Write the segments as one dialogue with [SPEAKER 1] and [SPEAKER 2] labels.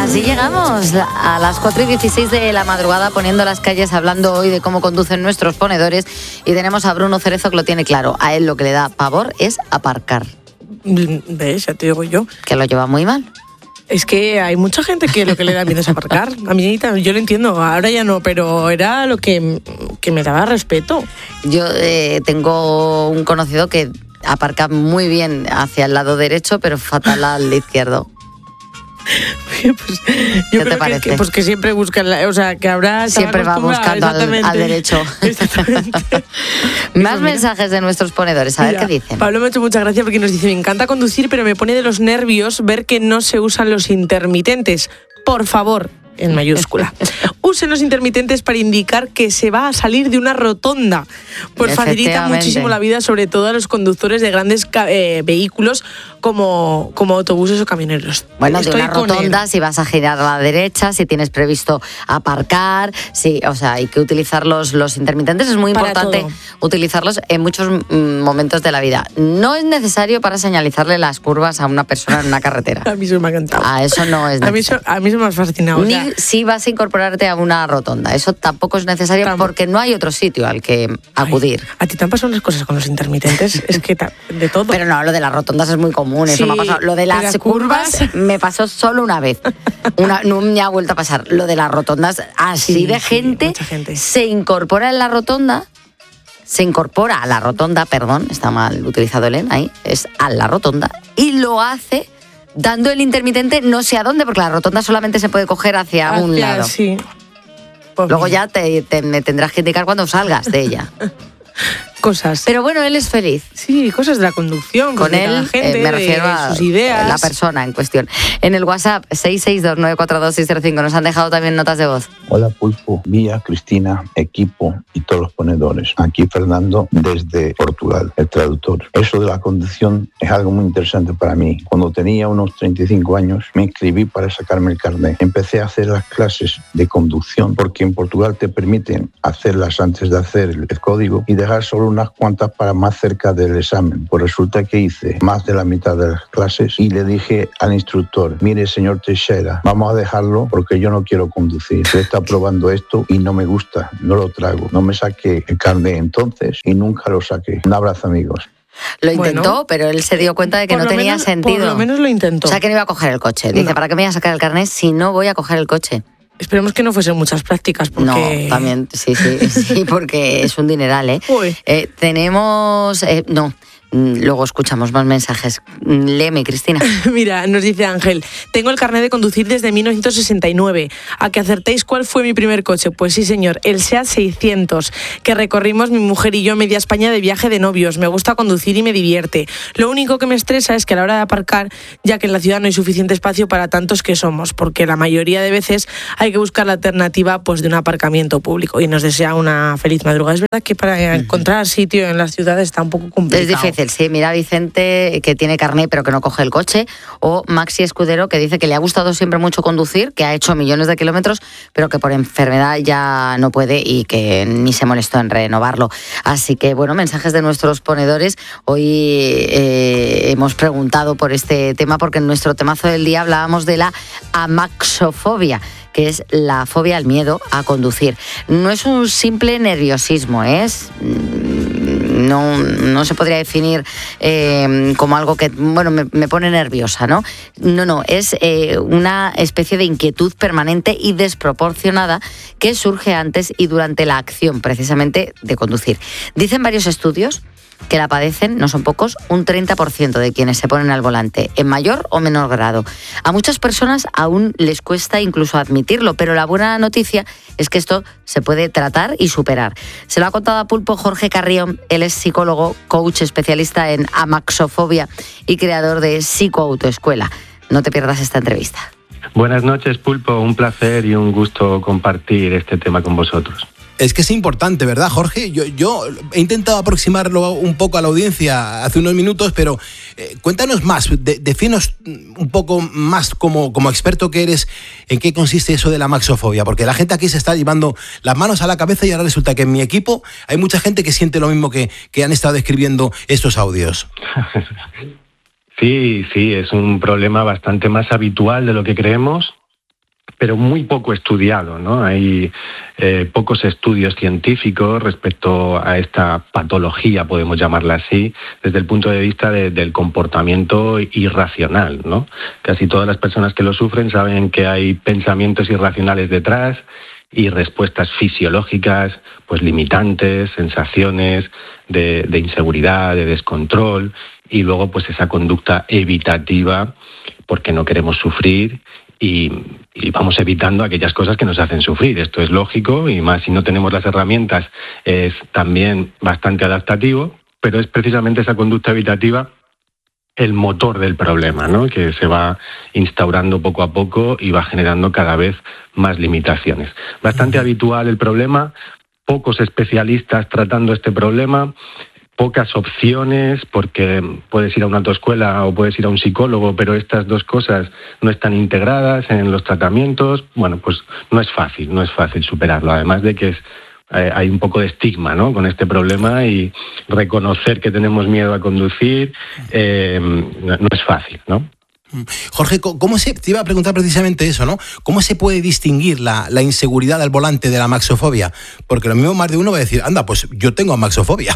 [SPEAKER 1] Así llegamos a las 4:16 de la madrugada, poniendo las calles, hablando hoy de cómo conducen nuestros ponedores, y tenemos a Bruno Cerezo que lo tiene claro. A él lo que le da pavor es aparcar.
[SPEAKER 2] ¿Ves? Ya te digo yo.
[SPEAKER 1] Que lo lleva muy mal.
[SPEAKER 2] Es que hay mucha gente que lo que le da miedo es aparcar. A mí yo lo entiendo, ahora ya no, pero era lo que me daba respeto.
[SPEAKER 1] Yo tengo un conocido que aparca muy bien hacia el lado derecho, pero fatal al izquierdo.
[SPEAKER 2] Pues, yo
[SPEAKER 1] ¿Qué te parece?
[SPEAKER 2] Que siempre buscan, o sea, que habrá...
[SPEAKER 1] Siempre va buscando al derecho. Más mensajes de nuestros ponedores, a ver qué dicen.
[SPEAKER 2] Pablo me ha hecho mucha gracia porque nos dice: me encanta conducir, pero me pone de los nervios ver que no se usan los intermitentes. Por favor, en mayúscula. Usen los intermitentes para indicar que se va a salir de una rotonda. Pues facilita muchísimo la vida, sobre todo a los conductores de grandes vehículos como autobuses o camioneros.
[SPEAKER 1] Bueno, de una rotonda, si vas a girar a la derecha, si tienes previsto aparcar, sí, o sea, hay que utilizar los intermitentes. Es muy importante utilizarlos en muchos momentos de la vida. No es necesario para señalizarle las curvas a una persona en una carretera.
[SPEAKER 2] A mí se me ha encantado.
[SPEAKER 1] Eso no es necesario.
[SPEAKER 2] A mí se me ha fascinado.
[SPEAKER 1] Ni si vas a incorporarte a una rotonda. Eso tampoco es necesario porque no hay otro sitio al que acudir.
[SPEAKER 2] ¿A ti te han pasado unas cosas con los intermitentes? Es que de todo.
[SPEAKER 1] Pero no, lo de las rotondas es muy común. Eso me ha pasado. Lo de las curvas me pasó solo una vez. No me ha vuelto a pasar. Lo de las rotondas, así de gente se incorpora en la rotonda. Se incorpora a la rotonda, perdón, está mal utilizado el en ahí, es a la rotonda, y lo hace dando el intermitente no sé a dónde, porque la rotonda solamente se puede coger hacia un lado.
[SPEAKER 2] Sí.
[SPEAKER 1] Pues luego ya me tendrás que indicar cuando salgas de ella.
[SPEAKER 2] Cosas.
[SPEAKER 1] Pero bueno, él es feliz.
[SPEAKER 2] Sí, cosas de la conducción.
[SPEAKER 1] Con él
[SPEAKER 2] la gente,
[SPEAKER 1] me refiero a
[SPEAKER 2] sus ideas.
[SPEAKER 1] La persona en cuestión. En el WhatsApp 662942605 nos han dejado también notas de voz.
[SPEAKER 3] Hola Pulpo, Mía, Cristina, equipo y todos los ponedores. Aquí Fernando desde Portugal, el traductor. Eso de la conducción es algo muy interesante para mí. Cuando tenía unos 35 años me inscribí para sacarme el carnet. Empecé a hacer las clases de conducción porque en Portugal te permiten hacerlas antes de hacer el código y dejar solo unas cuantas para más cerca del examen. Pues resulta que hice más de la mitad de las clases y le dije al instructor: mire, señor Teixeira, vamos a dejarlo porque yo no quiero conducir. Se está probando esto y no me gusta, no lo trago. No me saqué el carnet entonces y nunca lo saqué. Un abrazo, amigos.
[SPEAKER 1] Lo intentó, pero él se dio cuenta de que no tenía sentido.
[SPEAKER 2] Por lo menos lo intentó.
[SPEAKER 1] O sea, que no iba a coger el coche. Dice, ¿para qué me voy a sacar el carnet si no voy a coger el coche?
[SPEAKER 2] Esperemos que no fuesen muchas prácticas, porque...
[SPEAKER 1] No, también, sí, porque es un dineral, ¿eh? Tenemos... Luego escuchamos más mensajes. Léeme, Cristina.
[SPEAKER 2] Mira, nos dice Ángel: tengo el carnet de conducir desde 1969. ¿A que acertéis cuál fue mi primer coche? Pues sí, señor, el SEAT 600, que recorrimos mi mujer y yo media España de viaje de novios. Me gusta conducir y me divierte. Lo único que me estresa es que a la hora de aparcar, ya que en la ciudad no hay suficiente espacio para tantos que somos, porque la mayoría de veces hay que buscar la alternativa pues de un aparcamiento público. Y nos desea una feliz madrugada. Es verdad que para encontrar sitio en las ciudades está un poco complicado.
[SPEAKER 1] Es difícil. Sí, mira Vicente, que tiene carné pero que no coge el coche, o Maxi Escudero, que dice que le ha gustado siempre mucho conducir, que ha hecho millones de kilómetros, pero que por enfermedad ya no puede y que ni se molestó en renovarlo. Así que, bueno, mensajes de nuestros ponedores. Hoy hemos preguntado por este tema porque en nuestro temazo del día hablábamos de la amaxofobia, que es la fobia al miedo a conducir. No es un simple nerviosismo, no se podría definir como algo que, bueno, me pone nerviosa, ¿no? No, es una especie de inquietud permanente y desproporcionada que surge antes y durante la acción, precisamente, de conducir. Dicen varios estudios que la padecen, no son pocos, un 30% de quienes se ponen al volante, en mayor o menor grado. A muchas personas aún les cuesta incluso admitirlo, pero la buena noticia es que esto se puede tratar y superar. Se lo ha contado a Pulpo Jorge Carrión. Él es psicólogo, coach, especialista en amaxofobia y creador de Psicoautoescuela. No te pierdas esta entrevista.
[SPEAKER 4] Buenas noches, Pulpo. Un placer y un gusto compartir este tema con vosotros.
[SPEAKER 5] Es que es importante, ¿verdad, Jorge? Yo he intentado aproximarlo un poco a la audiencia hace unos minutos, pero cuéntanos más, defínenos un poco más como experto que eres, en qué consiste eso de la amaxofobia, porque la gente aquí se está llevando las manos a la cabeza y ahora resulta que en mi equipo hay mucha gente que siente lo mismo que han estado escribiendo estos audios.
[SPEAKER 4] Sí, es un problema bastante más habitual de lo que creemos. pero muy poco estudiado, ¿no? Hay pocos estudios científicos respecto a esta patología, podemos llamarla así, desde el punto de vista del comportamiento irracional, ¿no? Casi todas las personas que lo sufren saben que hay pensamientos irracionales detrás y respuestas fisiológicas, pues limitantes, sensaciones de inseguridad, de descontrol, y luego pues esa conducta evitativa porque no queremos sufrir y vamos evitando aquellas cosas que nos hacen sufrir. Esto es lógico, y más si no tenemos las herramientas es también bastante adaptativo, pero es precisamente esa conducta evitativa el motor del problema, ¿no? Que se va instaurando poco a poco y va generando cada vez más limitaciones. Bastante habitual el problema, pocos especialistas tratando este problema, pocas opciones, porque puedes ir a una autoescuela o puedes ir a un psicólogo, pero estas dos cosas no están integradas en los tratamientos. Bueno, pues no es fácil superarlo, además de que hay un poco de estigma, ¿no?, con este problema, y reconocer que tenemos miedo a conducir no es fácil, ¿no?
[SPEAKER 5] Jorge, te iba a preguntar precisamente eso, ¿no? ¿Cómo se puede distinguir la inseguridad al volante de la amaxofobia? Porque lo mismo más de uno va a decir, anda, pues yo tengo amaxofobia.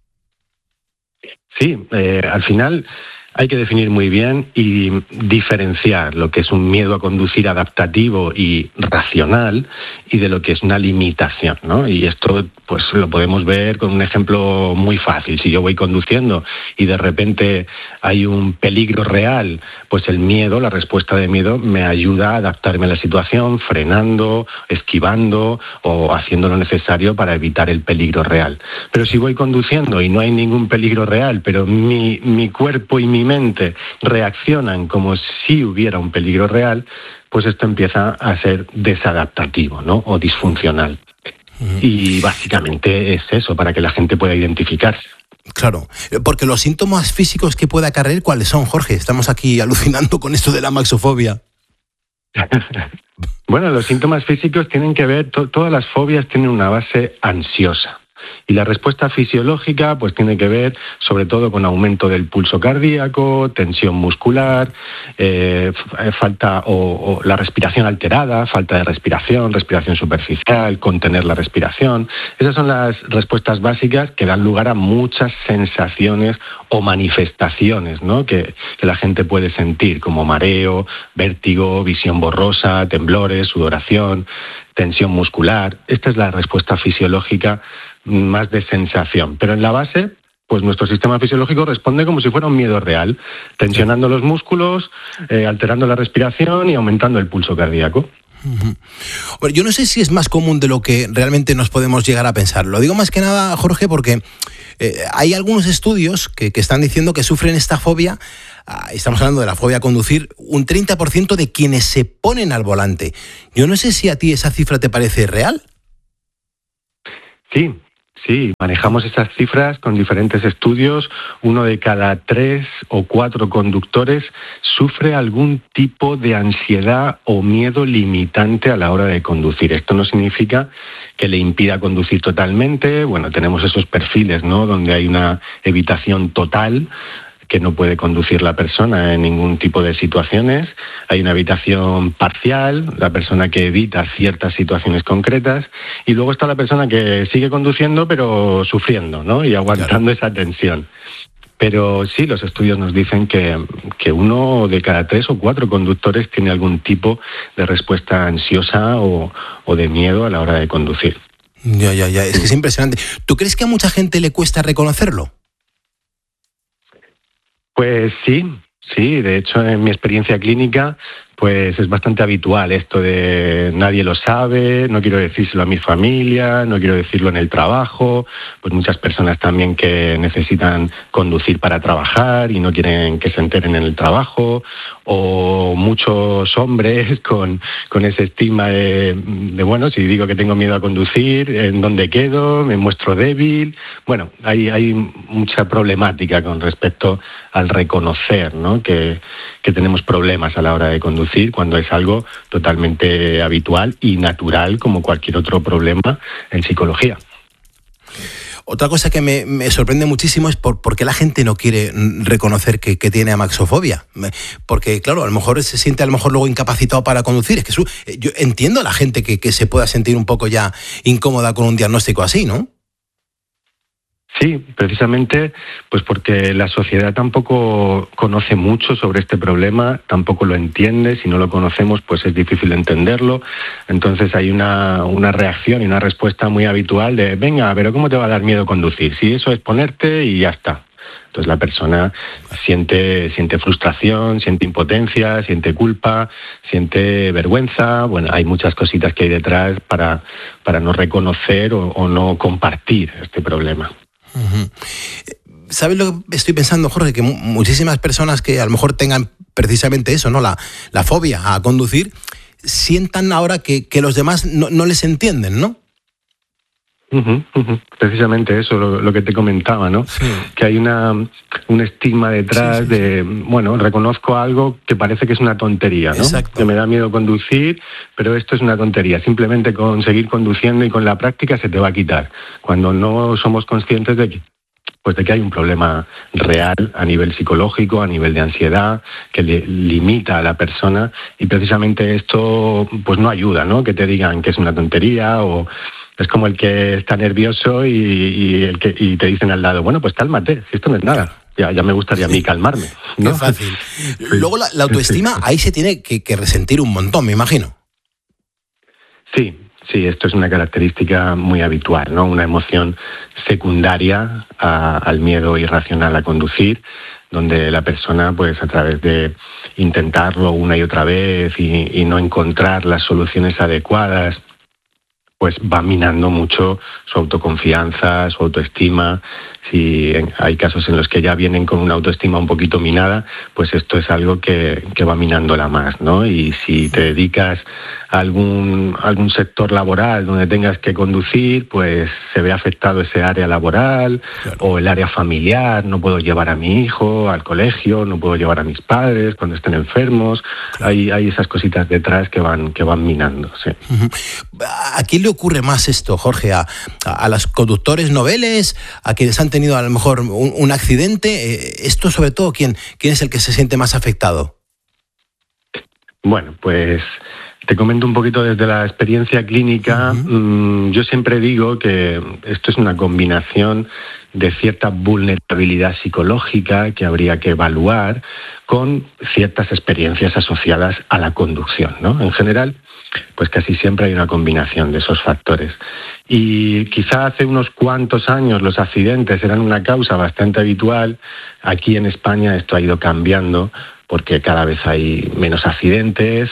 [SPEAKER 4] Sí, al final hay que definir muy bien y diferenciar lo que es un miedo a conducir adaptativo y racional y de lo que es una limitación, ¿no? Y esto pues lo podemos ver con un ejemplo muy fácil. Si yo voy conduciendo y de repente hay un peligro real, pues el miedo, la respuesta de miedo, me ayuda a adaptarme a la situación, frenando, esquivando o haciendo lo necesario para evitar el peligro real. Pero si voy conduciendo y no hay ningún peligro real, pero mi cuerpo y mi mente reaccionan como si hubiera un peligro real, pues esto empieza a ser desadaptativo, ¿no?, o disfuncional. Y básicamente es eso, para que la gente pueda identificarse.
[SPEAKER 5] Claro, porque los síntomas físicos que puede acarrear, ¿cuáles son, Jorge? Estamos aquí alucinando con esto de la amaxofobia.
[SPEAKER 4] Bueno, los síntomas físicos tienen que ver, todas las fobias tienen una base ansiosa. Y la respuesta fisiológica pues tiene que ver sobre todo con aumento del pulso cardíaco, tensión muscular, falta o la respiración alterada, falta de respiración superficial, contener la respiración. Esas son las respuestas básicas que dan lugar a muchas sensaciones o manifestaciones, ¿no?, que la gente puede sentir, como mareo, vértigo, visión borrosa, temblores, sudoración, tensión muscular. Esta es la respuesta fisiológica más de sensación, pero en la base, pues nuestro sistema fisiológico responde como si fuera un miedo real, tensionando los músculos, alterando la respiración y aumentando el pulso cardíaco.
[SPEAKER 5] Bueno, yo no sé si es más común de lo que realmente nos podemos llegar a pensar. Lo digo más que nada, Jorge, porque hay algunos estudios que están diciendo que sufren esta fobia. Estamos hablando de la fobia a conducir, un 30% de quienes se ponen al volante. Yo no sé si a ti esa cifra te parece real.
[SPEAKER 4] Sí, manejamos esas cifras con diferentes estudios. 1 de cada 3 o 4 conductores sufre algún tipo de ansiedad o miedo limitante a la hora de conducir. Esto no significa que le impida conducir totalmente. Bueno, tenemos esos perfiles, ¿no?, donde hay una evitación total, que no puede conducir la persona en ningún tipo de situaciones. Hay una evitación parcial, la persona que evita ciertas situaciones concretas, y luego está la persona que sigue conduciendo pero sufriendo, ¿no?, y aguantando esa tensión. Pero sí, los estudios nos dicen que 1 de cada 3 o 4 conductores tiene algún tipo de respuesta ansiosa o de miedo a la hora de conducir.
[SPEAKER 5] Ya, es que es impresionante. ¿Tú crees que a mucha gente le cuesta reconocerlo?
[SPEAKER 4] Pues sí, de hecho en mi experiencia clínica pues es bastante habitual esto de nadie lo sabe, no quiero decírselo a mi familia, no quiero decirlo en el trabajo, pues muchas personas también que necesitan conducir para trabajar y no quieren que se enteren en el trabajo, o muchos hombres con ese estigma de bueno, si digo que tengo miedo a conducir, ¿en dónde quedo? ¿Me muestro débil? Bueno, hay mucha problemática con respecto al reconocer, ¿no?, que tenemos problemas a la hora de conducir, cuando es algo totalmente habitual y natural como cualquier otro problema en psicología.
[SPEAKER 5] Otra cosa que me sorprende muchísimo es por qué la gente no quiere reconocer que tiene amaxofobia. Porque, claro, a lo mejor se siente luego incapacitado para conducir. Es que yo entiendo a la gente que se pueda sentir un poco ya incómoda con un diagnóstico así, ¿no?
[SPEAKER 4] Sí, precisamente pues porque la sociedad tampoco conoce mucho sobre este problema, tampoco lo entiende. Si no lo conocemos, pues es difícil entenderlo. Entonces hay una reacción y una respuesta muy habitual de venga, pero ¿cómo te va a dar miedo conducir? Si eso es ponerte y ya está. Entonces la persona siente frustración, siente impotencia, siente culpa, siente vergüenza. Bueno, hay muchas cositas que hay detrás para no reconocer o no compartir este problema.
[SPEAKER 5] Uh-huh. ¿Sabes lo que estoy pensando, Jorge? Que muchísimas personas que a lo mejor tengan precisamente eso, ¿no? La fobia a conducir, sientan ahora que los demás no les entienden, ¿no?
[SPEAKER 4] Precisamente eso, lo que te comentaba, ¿no? Sí. Que hay un estigma detrás de, bueno, reconozco algo que parece que es una tontería, ¿no?
[SPEAKER 5] Exacto.
[SPEAKER 4] Que me da miedo conducir, pero esto es una tontería. Simplemente con seguir conduciendo y con la práctica se te va a quitar. Cuando no somos conscientes de que hay un problema real a nivel psicológico, a nivel de ansiedad, que limita a la persona, y precisamente esto pues no ayuda, ¿no? Que te digan que es una tontería, o es como el que está nervioso y te dicen al lado, bueno, pues cálmate, si esto no es nada. Ya me gustaría a mí calmarme, ¿no?
[SPEAKER 5] Qué fácil. Luego la autoestima ahí se tiene que resentir un montón, me imagino.
[SPEAKER 4] Sí, esto es una característica muy habitual, ¿no? Una emoción secundaria al miedo irracional a conducir, donde la persona, pues a través de intentarlo una y otra vez y no encontrar las soluciones adecuadas, pues va minando mucho su autoconfianza, su autoestima. Si hay casos en los que ya vienen con una autoestima un poquito minada, pues esto es algo que va minándola más, ¿no? Y si te dedicas a algún sector laboral donde tengas que conducir, pues se ve afectado ese área laboral, claro, o el área familiar. No puedo llevar a mi hijo al colegio, no puedo llevar a mis padres cuando estén enfermos. Claro. Hay esas cositas detrás que van minando, sí.
[SPEAKER 5] ¿A quién le ocurre más esto, Jorge? ¿A los conductores noveles? ¿A quienes han tenido a lo mejor un accidente? Esto sobre todo, ¿quién es el que se siente más afectado?
[SPEAKER 4] Bueno, pues te comento un poquito desde la experiencia clínica. Uh-huh. Yo siempre digo que esto es una combinación de cierta vulnerabilidad psicológica que habría que evaluar con ciertas experiencias asociadas a la conducción, ¿no? En general, pues casi siempre hay una combinación de esos factores. Y quizá hace unos cuantos años los accidentes eran una causa bastante habitual. Aquí en España esto ha ido cambiando porque cada vez hay menos accidentes,